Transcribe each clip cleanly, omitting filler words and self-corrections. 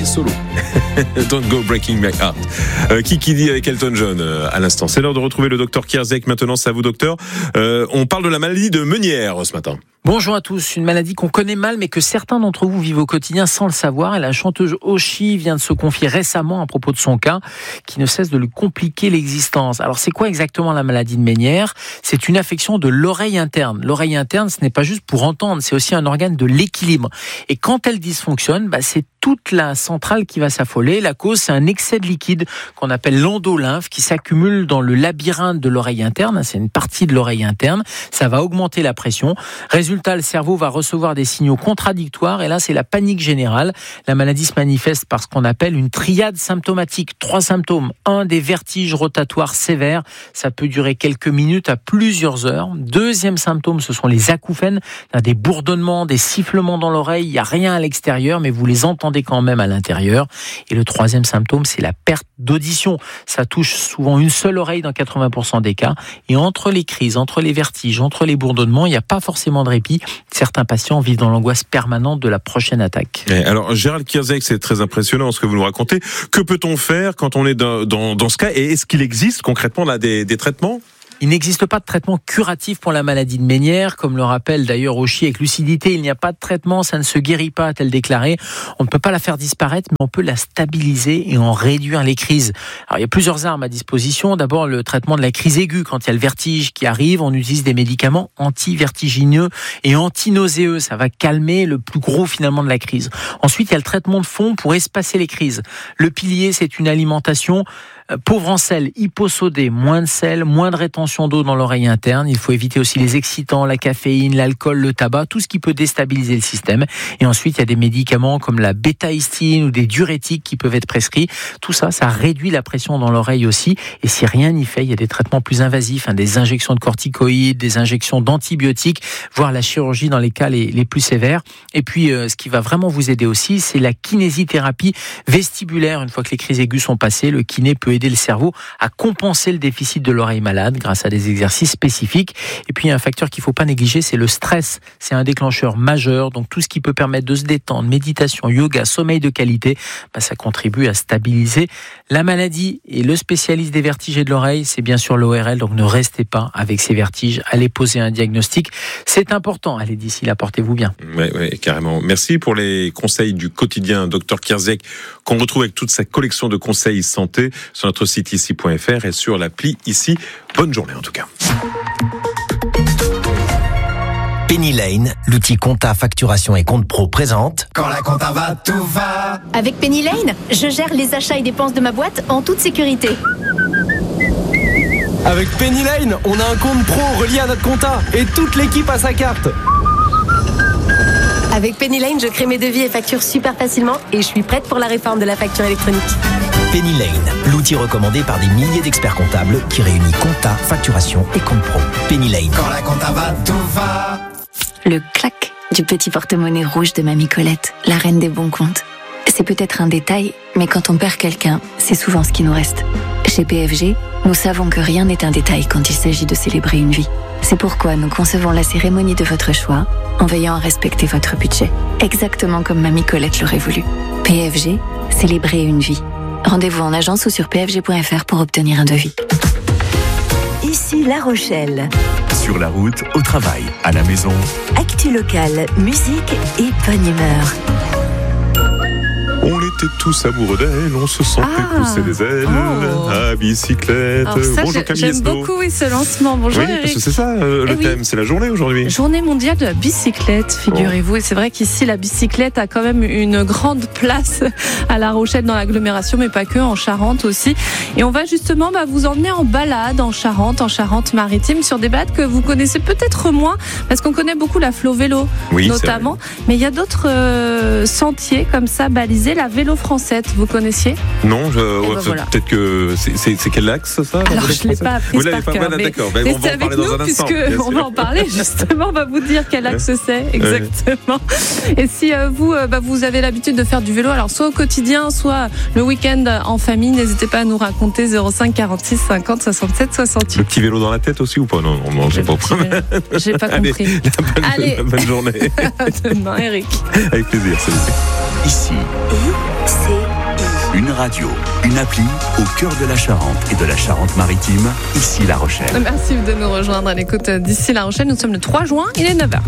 mais solo. Don't go breaking my heart. Qui dit avec Elton John à l'instant. C'est l'heure de retrouver le docteur Kierzek. Maintenant, c'est à vous, docteur. On parle de la maladie de Meunière ce matin. Bonjour à tous, une maladie qu'on connaît mal mais que certains d'entre vous vivent au quotidien sans le savoir. Et la chanteuse Oshi vient de se confier récemment à propos de son cas qui ne cesse de lui compliquer l'existence. Alors c'est quoi exactement la maladie de Meunière ? C'est une affection de l'oreille interne. L'oreille interne, ce n'est pas juste pour entendre, c'est aussi un organe de l'équilibre. Et quand elle dysfonctionne, c'est toute la centrale qui va s'affoler. La cause, c'est un excès de liquide qu'on appelle l'endolymphe qui s'accumule dans le labyrinthe de l'oreille interne. C'est une partie de l'oreille interne. Ça va augmenter la pression. Résultat, le cerveau va recevoir des signaux contradictoires et là, c'est la panique générale. La maladie se manifeste par ce qu'on appelle une triade symptomatique. 3 symptômes. 1, des vertiges rotatoires sévères. Ça peut durer quelques minutes à plusieurs heures. 2e symptôme, ce sont les acouphènes. Des bourdonnements, des sifflements dans l'oreille. Il n'y a rien à l'extérieur, mais vous les entendez quand même à l'intérieur. Et le 3e symptôme, c'est la perte d'audition. Ça touche souvent une seule oreille dans 80% des cas. Et entre les crises, entre les vertiges, entre les bourdonnements, il n'y a pas forcément de répit. Certains patients vivent dans l'angoisse permanente de la prochaine attaque. Alors, Gérald Kierzek, c'est très impressionnant ce que vous nous racontez. Que peut-on faire quand on est dans ce cas ? Et est-ce qu'il existe concrètement là des traitements ? Il n'existe pas de traitement curatif pour la maladie de Meunière, comme le rappelle d'ailleurs Oshi avec lucidité. Il n'y a pas de traitement, ça ne se guérit pas, a-t-elle déclaré. On ne peut pas la faire disparaître, mais on peut la stabiliser et en réduire les crises. Alors, il y a plusieurs armes à disposition. D'abord, le traitement de la crise aiguë. Quand il y a le vertige qui arrive, on utilise des médicaments anti-vertigineux et anti-nauséeux. Ça va calmer le plus gros finalement de la crise. Ensuite, il y a le traitement de fond pour espacer les crises. Le pilier, c'est une alimentation pauvre en sel, hyposodée, moins de sel, moins de rétention d'eau dans l'oreille interne. Il faut éviter aussi les excitants, la caféine, l'alcool, le tabac, tout ce qui peut déstabiliser le système. Et ensuite, il y a des médicaments comme la bétaïstine ou des diurétiques qui peuvent être prescrits. Tout ça, ça réduit la pression dans l'oreille aussi. Et si rien n'y fait, il y a des traitements plus invasifs, des injections de corticoïdes, des injections d'antibiotiques, voire la chirurgie dans les cas les plus sévères. Et puis, ce qui va vraiment vous aider aussi, c'est la kinésithérapie vestibulaire. Une fois que les crises aiguës sont passées, le kiné peut aider le cerveau à compenser le déficit de l'oreille malade grâce à des exercices spécifiques. Et puis, il y a un facteur qu'il ne faut pas négliger, c'est le stress. C'est un déclencheur majeur. Donc, tout ce qui peut permettre de se détendre, méditation, yoga, sommeil de qualité, ça contribue à stabiliser la maladie. Et le spécialiste des vertiges et de l'oreille, c'est bien sûr l'ORL. Donc, ne restez pas avec ces vertiges. Allez poser un diagnostic. C'est important. Allez, d'ici là, portez-vous bien. Oui, carrément. Merci pour les conseils du quotidien, Dr Kierzek, qu'on retrouve avec toute sa collection de conseils santé sur notre site ici.fr et sur l'appli ici. Bonne journée en tout cas. Penny Lane, l'outil compta, facturation et compte pro présente. Quand la compta va, tout va. Avec Penny Lane, je gère les achats et dépenses de ma boîte en toute sécurité. Avec Penny Lane, on a un compte pro relié à notre compta et toute l'équipe a sa carte. Avec Penny Lane, je crée mes devis et factures super facilement et je suis prête pour la réforme de la facture électronique. Penny Lane, l'outil recommandé par des milliers d'experts comptables qui réunit compta, facturation et compte pro. Penny Lane. Quand la compta va, tout va. Le clac du petit porte-monnaie rouge de Mamie Colette, la reine des bons comptes. C'est peut-être un détail, mais quand on perd quelqu'un, c'est souvent ce qui nous reste. Chez PFG, nous savons que rien n'est un détail quand il s'agit de célébrer une vie. C'est pourquoi nous concevons la cérémonie de votre choix en veillant à respecter votre budget, exactement comme Mamie Colette l'aurait voulu. PFG, célébrer une vie. Rendez-vous en agence ou sur pfg.fr pour obtenir un devis. Ici La Rochelle. Sur la route, au travail, à la maison. Actu locale, musique et bonne humeur. On était tous amoureux d'elle, on se sentait pousser des ailes à bicyclette. Ça, Bonjour Camille j'aime Esnault. beaucoup ce lancement. Bonjour Oui, Eric. parce que c'est ça le thème, c'est la journée aujourd'hui. Journée mondiale de la bicyclette, figurez-vous. Et c'est vrai qu'ici, la bicyclette a quand même une grande place à La Rochelle dans l'agglomération, mais pas que, en Charente aussi. Et on va justement vous emmener en balade en Charente-Maritime, sur des balades que vous connaissez peut-être moins, parce qu'on connaît beaucoup la Flo Vélo, notamment. Mais il y a d'autres sentiers comme ça, balisés. La Vélo Francette, vous connaissiez ? Non, peut-être que c'est quel axe ça ? Alors je ne l'ai pas appris par cœur, mais restez avec nous puisqu'on va en parler justement, on va vous dire quel axe c'est exactement. Et si vous avez l'habitude de faire du vélo, alors soit au quotidien, soit le week-end en famille, n'hésitez pas à nous raconter 05 46 50 67 68. Le petit vélo dans la tête aussi ou pas ? Non, j'ai pas. J'ai pas compris. Allez, bonne journée. À demain, Eric. Avec plaisir, salut. Ici. C'est Radio, une appli au cœur de la Charente et de la Charente-Maritime, ici La Rochelle. Merci de nous rejoindre à l'écoute d'ici La Rochelle. Nous sommes le 3 juin, il est 9h.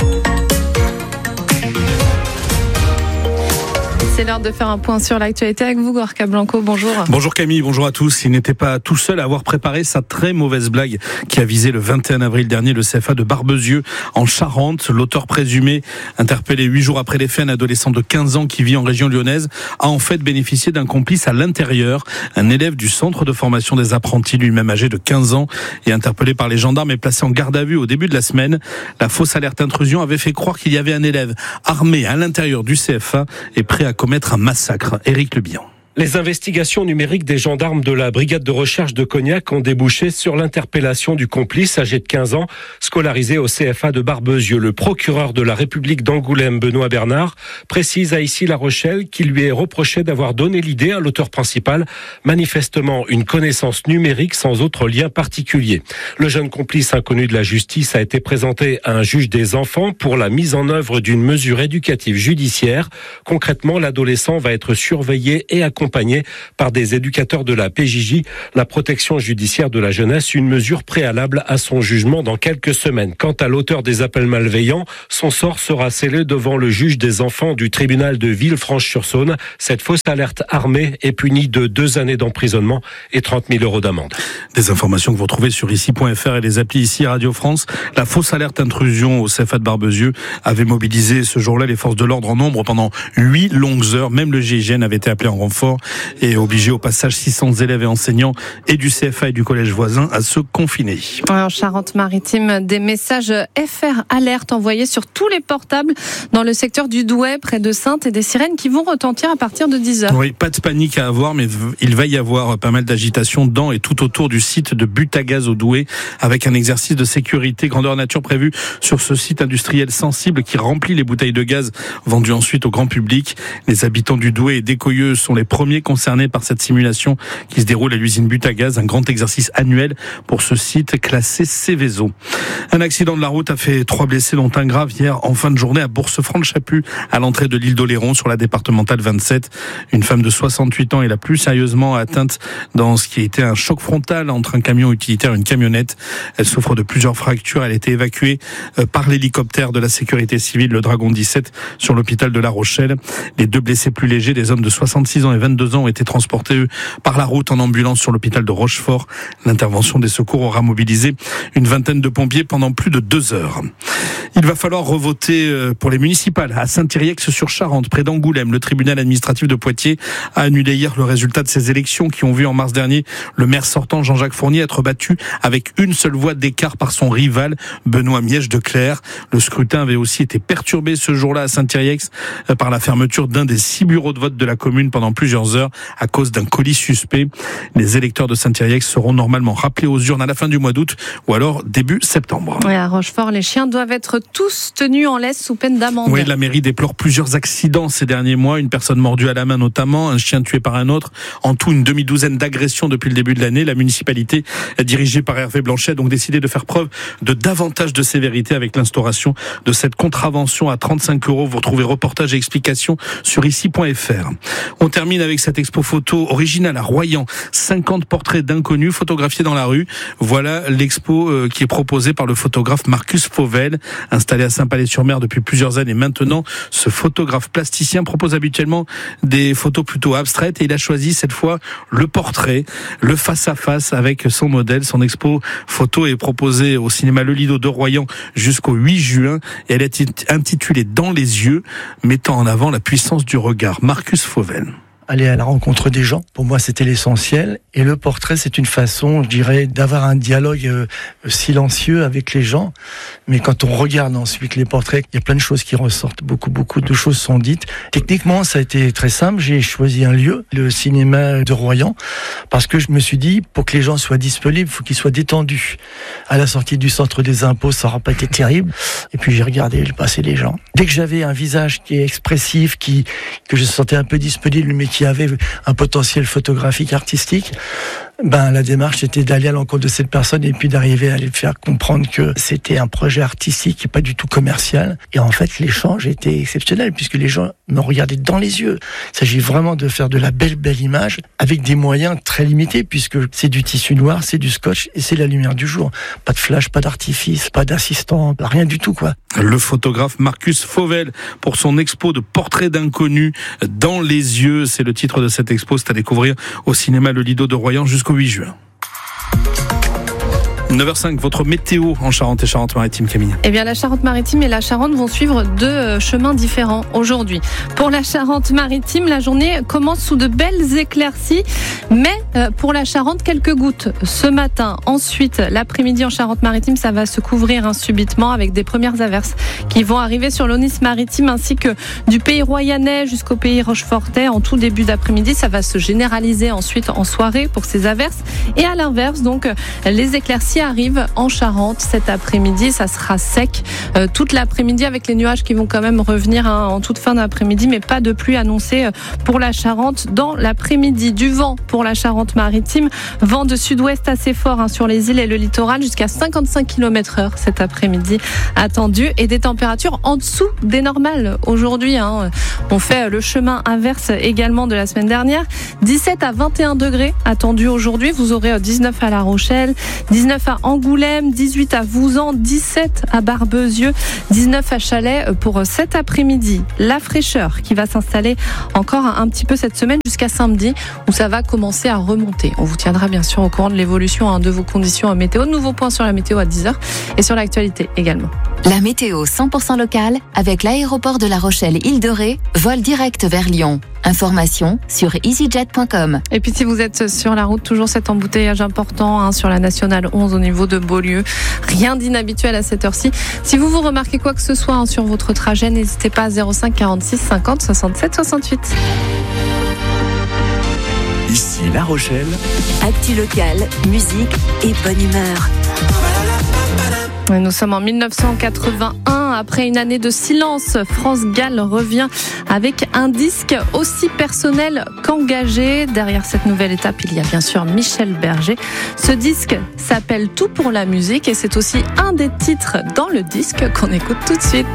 C'est l'heure de faire un point sur l'actualité avec vous, Gorka Blanco. Bonjour. Bonjour Camille, bonjour à tous. Il n'était pas tout seul à avoir préparé sa très mauvaise blague qui a visé le 21 avril dernier le CFA de Barbezieux en Charente. L'auteur présumé, interpellé 8 jours après les faits, un adolescent de 15 ans qui vit en région lyonnaise, a en fait bénéficié d'un complice à l'intérieur. Un élève du centre de formation des apprentis, lui-même âgé de 15 ans, et interpellé par les gendarmes et placé en garde à vue au début de la semaine. La fausse alerte intrusion avait fait croire qu'il y avait un élève armé à l'intérieur du CFA et prêt à commettre un massacre. Éric Le Bihan. Les investigations numériques des gendarmes de la brigade de recherche de Cognac ont débouché sur l'interpellation du complice âgé de 15 ans, scolarisé au CFA de Barbezieux. Le procureur de la République d'Angoulême, Benoît Bernard, précise à ici La Rochelle qu'il lui est reproché d'avoir donné l'idée à l'auteur principal, manifestement une connaissance numérique sans autre lien particulier. Le jeune complice inconnu de la justice a été présenté à un juge des enfants pour la mise en œuvre d'une mesure éducative judiciaire. Concrètement, l'adolescent va être surveillé et accompagné par des éducateurs de la PJJ, la protection judiciaire de la jeunesse, une mesure préalable à son jugement dans quelques semaines. Quant à l'auteur des appels malveillants, son sort sera scellé devant le juge des enfants du tribunal de Villefranche-sur-Saône. Cette fausse alerte armée est punie de 2 années d'emprisonnement et 30 000 € d'amende. Des informations que vous retrouvez sur ici.fr et les applis ici Radio France. La fausse alerte intrusion au CFA de Barbezieux avait mobilisé ce jour-là les forces de l'ordre en nombre pendant 8 longues heures. Même le GIGN avait été appelé en renfort et obligé au passage 600 élèves et enseignants et du CFA et du collège voisin à se confiner. En Charente-Maritime, des messages FR Alerte envoyés sur tous les portables dans le secteur du Douai, près de Saintes, et des sirènes qui vont retentir à partir de 10h. Oui, pas de panique à avoir, mais il va y avoir pas mal d'agitation dans et tout autour du site de Butagaz au Douai, avec un exercice de sécurité grandeur nature prévu sur ce site industriel sensible qui remplit les bouteilles de gaz vendues ensuite au grand public. Les habitants du Douai et d'Écoyeux sont les premiers concernés par cette simulation qui se déroule à l'usine Butagaz, un grand exercice annuel pour ce site classé Céveso. Un accident de la route a fait 3 blessés, dont un grave hier en fin de journée à Bourse-Franc-le-Chaput, à l'entrée de l'île d'Oléron sur la départementale 27. Une femme de 68 ans est la plus sérieusement atteinte dans ce qui a été un choc frontal entre un camion utilitaire et une camionnette. Elle souffre de plusieurs fractures. Elle a été évacuée par l'hélicoptère de la sécurité civile, le Dragon 17, sur l'hôpital de La Rochelle. Les 2 blessés plus légers, des hommes de 66 ans et 22 ans, ont été transportés eux, par la route en ambulance sur l'hôpital de Rochefort. L'intervention des secours aura mobilisé une vingtaine de pompiers pendant plus de 2 heures. Il va falloir revoter pour les municipales à Saint-Yrieix-sur-Charente, près d'Angoulême. Le tribunal administratif de Poitiers a annulé hier le résultat de ces élections qui ont vu en mars dernier le maire sortant Jean-Jacques Fournier être battu avec une seule voix d'écart par son rival Benoît Miège de Clerc. Le scrutin avait aussi été perturbé ce jour-là à Saint-Yrieix par la fermeture d'un des 6 bureaux de vote de la commune pendant plusieurs heures à cause d'un colis suspect. Les électeurs de Saint-Yrieix seront normalement rappelés aux urnes à la fin du mois d'août ou alors début septembre. Et à Rochefort, les chiens doivent être tous tenus en laisse sous peine d'amende. Oui, la mairie déplore plusieurs accidents ces derniers mois. Une personne mordue à la main notamment, un chien tué par un autre. En tout, une demi-douzaine d'agressions depuis le début de l'année. La municipalité, dirigée par Hervé Blanchet, a donc décidé de faire preuve de davantage de sévérité avec l'instauration de cette contravention à 35 €. Vous retrouvez reportage et explications sur ici.fr. On termine avec cette expo photo originale à Royan. 50 portraits d'inconnus photographiés dans la rue. Voilà l'expo qui est proposée par le photographe Marcus Fauvel, installé à Saint-Palais-sur-Mer depuis plusieurs années maintenant. Ce photographe plasticien propose habituellement des photos plutôt abstraites et il a choisi cette fois le portrait, le face-à-face avec son modèle. Son expo photo est proposée au cinéma Le Lido de Royan jusqu'au 8 juin et elle est intitulée Dans les yeux, mettant en avant la puissance du regard. Marcus Fauvel. Aller à la rencontre des gens, pour moi c'était l'essentiel, et le portrait c'est une façon, je dirais, d'avoir un dialogue silencieux avec les gens, mais quand on regarde ensuite les portraits, il y a plein de choses qui ressortent, beaucoup de choses sont dites. Techniquement ça a été très simple, j'ai choisi un lieu, le cinéma de Royan, parce que je me suis dit, pour que les gens soient disponibles, il faut qu'ils soient détendus. À la sortie du centre des impôts, ça n'aura pas été terrible, et puis j'ai regardé, j'ai passé les gens. Dès que j'avais un visage qui est expressif, que je sentais un peu disponible, mais qui avait un potentiel photographique, artistique, La démarche était d'aller à l'encontre de cette personne et puis d'arriver à lui faire comprendre que c'était un projet artistique et pas du tout commercial. Et en fait, l'échange était exceptionnel puisque les gens me regardaient dans les yeux. Il s'agit vraiment de faire de la belle image avec des moyens très limités puisque c'est du tissu noir, c'est du scotch et c'est la lumière du jour. Pas de flash, pas d'artifice, pas d'assistant, rien du tout, quoi. Le photographe Marcus Fauvel pour son expo de portraits d'inconnus dans les yeux. C'est le titre de cette expo. C'est à découvrir au cinéma Le Lido de Royan jusqu'au 8 juin. 9h05, votre météo en Charente et Charente-Maritime, Camille. Eh bien, la Charente-Maritime et la Charente vont suivre deux chemins différents aujourd'hui. Pour la Charente-Maritime, la journée commence sous de belles éclaircies, mais pour la Charente, quelques gouttes ce matin. Ensuite, l'après-midi en Charente-Maritime, ça va se couvrir subitement avec des premières averses qui vont arriver sur l'Aunis-Maritime ainsi que du pays royannais jusqu'au pays rochefortais en tout début d'après-midi. Ça va se généraliser ensuite en soirée pour ces averses. Et à l'inverse, donc, les éclaircies arrive en Charente cet après-midi. Ça sera sec toute l'après-midi avec les nuages qui vont quand même revenir en toute fin d'après-midi, mais pas de pluie annoncée pour la Charente dans l'après-midi. Du vent pour la Charente-Maritime, vent de sud-ouest assez fort sur les îles et le littoral jusqu'à 55 km/h cet après-midi attendu et des températures en dessous des normales aujourd'hui. On fait le chemin inverse également de la semaine dernière. 17 à 21 degrés attendus aujourd'hui. Vous aurez 19 à La Rochelle, 19 à Angoulême, 18 à Vouzan, 17 à Barbezieux, 19 à Chalais pour cet après-midi. La fraîcheur qui va s'installer encore un petit peu cette semaine jusqu'à samedi où ça va commencer à remonter. On vous tiendra bien sûr au courant de l'évolution de vos conditions météo. Nouveau point sur la météo à 10h et sur l'actualité également. La météo 100% locale avec l'aéroport de La Rochelle-Île-de-Ré, vol direct vers Lyon. Information sur easyjet.com. Et puis si vous êtes sur la route, toujours cet embouteillage important sur la nationale 11 au niveau de Beaulieu. Rien d'inhabituel à cette heure-ci. Si vous remarquez quoi que ce soit sur votre trajet, n'hésitez pas à 05 46 50 67 68. Ici La Rochelle. Actu locale, musique et bonne humeur. Nous sommes en 1981. Après une année de silence, France Gall revient avec un disque aussi personnel qu'engagé. Derrière cette nouvelle étape, il y a bien sûr Michel Berger. Ce disque s'appelle Tout pour la musique et c'est aussi un des titres dans le disque qu'on écoute tout de suite.